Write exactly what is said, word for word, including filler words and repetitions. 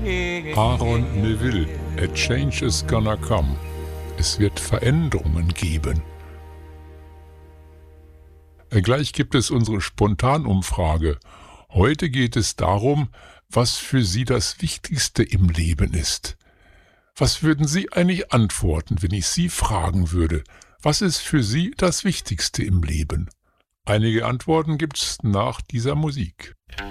Aaron Neville, A Change is Gonna Come. Es wird Veränderungen geben. Gleich gibt es unsere Spontanumfrage. Heute geht es darum, was für Sie das Wichtigste im Leben ist. Was würden Sie eigentlich antworten, wenn ich Sie fragen würde? Was ist für Sie das Wichtigste im Leben? Einige Antworten gibt's nach dieser Musik.